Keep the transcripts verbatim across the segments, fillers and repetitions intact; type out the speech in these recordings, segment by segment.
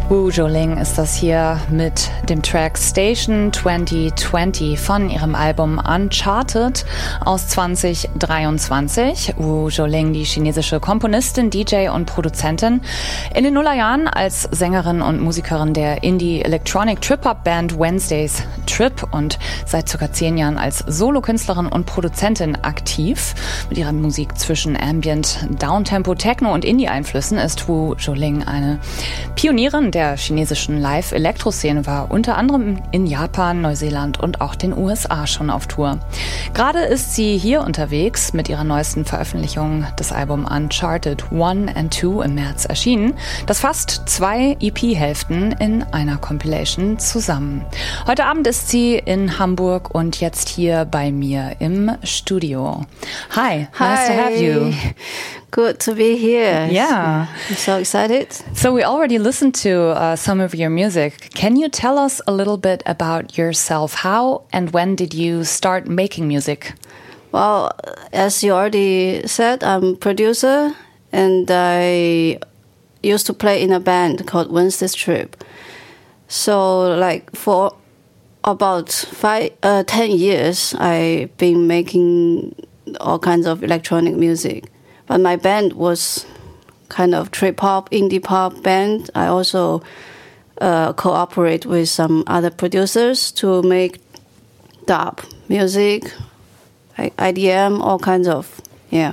Wu Zhuling ist das hier mit dem Track Station zwanzig zwanzig von ihrem Album Uncharted aus zwanzig dreiundzwanzig. Wu Zhuling, die chinesische Komponistin, D J und Produzentin, in den Nullerjahren als Sängerin und Musikerin der Indie-Electronic-Trip-Hop-Band Wednesdays Trip und seit circa zehn Jahren als Solokünstlerin und Produzentin aktiv. Mit ihrer Musik zwischen Ambient, Downtempo, Techno und Indie-Einflüssen ist Wu Zhuling eine Pionierin der chinesischen Live-Elektro-Szene, war unter anderem in Japan, Neuseeland und auch den U S A schon auf Tour. Gerade ist sie hier unterwegs mit ihrer neuesten Veröffentlichung, das Album Uncharted eins and zwei im März erschienen, das fasst zwei E P-Hälften in einer Compilation zusammen. Heute Abend ist sie in Hamburg und jetzt hier bei mir im Studio. Hi, Hi. Nice to have you. Good to be here. Yeah. I'm so excited. So we already listened to uh, some of your music. Can you tell us a little bit about yourself? How and when did you start making music? Well, as you already said, I'm a producer and I used to play in a band called Wednesdays Trip. So like for about five, uh, ten years, I've been making all kinds of electronic music. But my band was kind of trip-hop, indie-pop band. I also uh, cooperate with some other producers to make dub music, like I D M, all kinds of, yeah.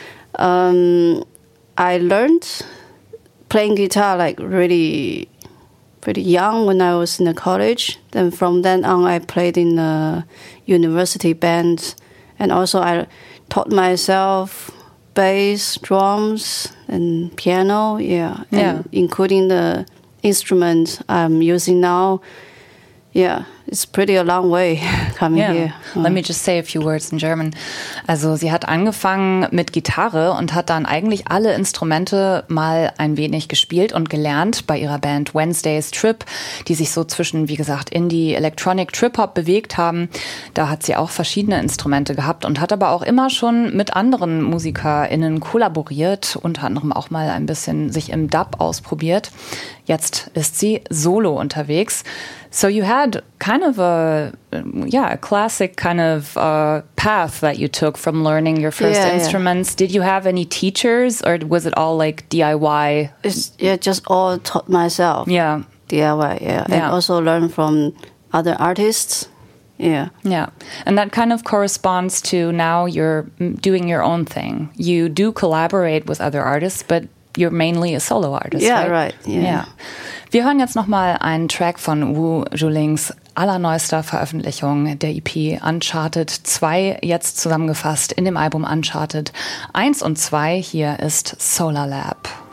Um, I learned playing guitar like really pretty young when I was in the college. Then from then on, I played in a university band. And also I taught myself bass, drums, and piano, yeah, and yeah, including the instrument I'm using now. Yeah, it's pretty a long way coming yeah. here. Let me just say a few words in German. Also sie hat angefangen mit Gitarre und hat dann eigentlich alle Instrumente mal ein wenig gespielt und gelernt bei ihrer Band Wednesdays Trip, die sich so zwischen, wie gesagt, Indie, Electronic, Trip-Hop bewegt haben. Da hat sie auch verschiedene Instrumente gehabt und hat aber auch immer schon mit anderen MusikerInnen kollaboriert, unter anderem auch mal ein bisschen sich im Dub ausprobiert. Jetzt ist sie solo unterwegs. So you had kind of a, yeah, a classic kind of uh, path that you took from learning your first yeah, instruments. Yeah. Did you have any teachers or was it all like D I Y? It's yeah, just all taught myself. Yeah. D I Y, yeah. And yeah. also learn from other artists. Yeah. Yeah. And that kind of corresponds to now you're doing your own thing. You do collaborate with other artists, but you're mainly a solo artist, yeah, right? right. Yeah. Yeah. Wir hören jetzt nochmal einen Track von Wu Zhulings allerneuester Veröffentlichung, der E P Uncharted zwei, jetzt zusammengefasst in dem Album Uncharted eins und zwei. Hier ist Solar Lab.